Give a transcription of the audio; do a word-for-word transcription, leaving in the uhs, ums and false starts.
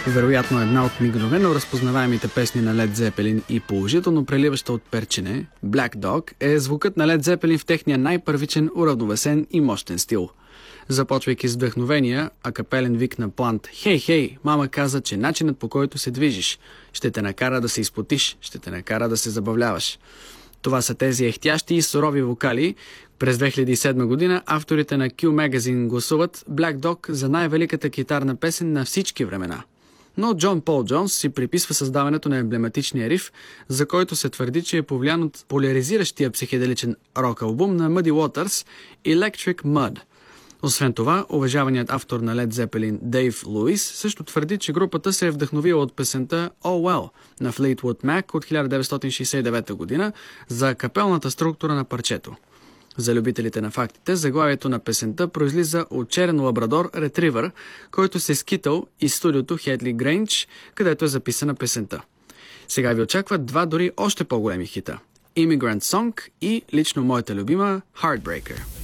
Вероятно една от мигновено разпознаваемите песни на Led Zeppelin и положително преливаща от перчене, Black Dog, е звукът на Led Zeppelin в техния най-първичен, уравновесен и мощен стил. Започвайки с вдъхновения, акапелен вик на Плант «Хей, хей!», мама каза, че начинът, по който се движиш ще те накара да се изпотиш, ще те накара да се забавляваш. Това са тези ехтящи и сурови вокали. През две хиляди и седма година авторите на Q Magazine гласуват Black Dog за най-великата китарна песен на всички времена. Но Джон Пол Джонс си приписва създаването на емблематичния риф, за който се твърди, че е повлиян от поляризиращия психеделичен рок-албум на Muddy Waters Electric Mud. Освен това, уважаваният автор на Led Zeppelin Дейв Луис също твърди, че групата се е вдъхновила от песента Oh Well на Fleetwood Mac от хиляда деветстотин шейсет и девета година за капелната структура на парчето. За любителите на фактите, заглавието на песента произлиза от черен лабрадор ретривър, който се скитал из студиото Хедли Грейндж, където е записана песента. Сега ви очакват два дори още по-големи хита – Immigrant Song и лично моята любима Heartbreaker.